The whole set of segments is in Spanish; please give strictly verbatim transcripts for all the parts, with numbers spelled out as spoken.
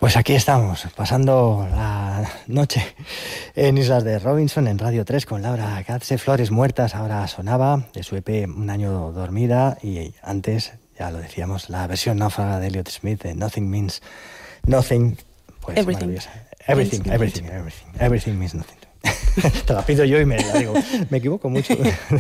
Pues aquí estamos, pasando la noche en Islas de Robinson, en Radio tres, con Laura Katze. Flores muertas, ahora sonaba, de su E P Un año dormida, y antes, ya lo decíamos, la versión náufraga de Elliott Smith de Nothing Means Nothing. Pues everything. maravillosa. Everything, everything, everything, everything means nothing. Te la pido yo y me la digo, me equivoco mucho.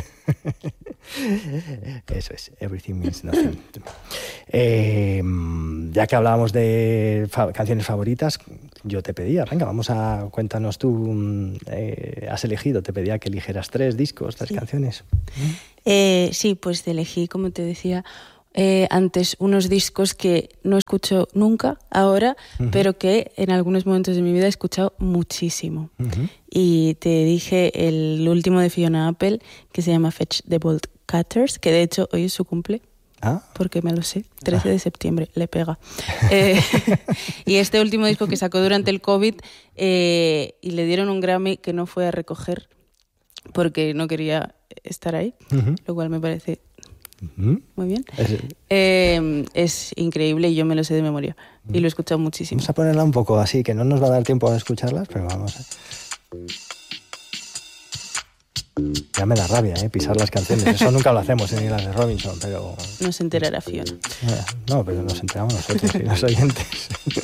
Eso es, everything means nothing. Eh, ya que hablábamos de fa- canciones favoritas, yo te pedía, venga, vamos a, cuéntanos tú, eh, has elegido, te pedía que eligieras tres discos, tres sí. canciones. Eh, sí, pues elegí, como te decía, eh, antes unos discos que no escucho nunca ahora, uh-huh. pero que en algunos momentos de mi vida he escuchado muchísimo. Uh-huh. Y te dije el último de Fiona Apple, que se llama Fetch the Bolt Cutters, que de hecho hoy es su cumple. ¿Ah? Porque me lo sé, trece de septiembre, le pega. Eh, y este último disco que sacó durante el COVID, eh, y le dieron un Grammy que no fue a recoger porque no quería estar ahí, uh-huh. lo cual me parece uh-huh. muy bien. Es... Eh, es increíble y yo me lo sé de memoria uh-huh. y lo he escuchado muchísimo. Vamos a ponerla un poco así, que no nos va a dar tiempo a escucharlas, pero vamos a... Ya me da rabia, ¿eh? Pisar las canciones. Eso nunca lo hacemos en Islas de Robinson, pero... No se enterará Fiona. No, pero nos enteramos nosotros y los oyentes.